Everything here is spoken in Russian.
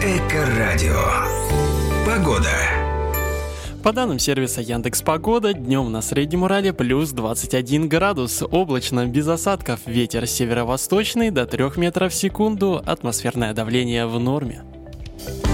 Эко-радио. Погода. По данным сервиса Яндекс.Погода, днем на Среднем Урале плюс 21 градус, облачно, без осадков, ветер северо-восточный до 3 метров в секунду, атмосферное давление в норме.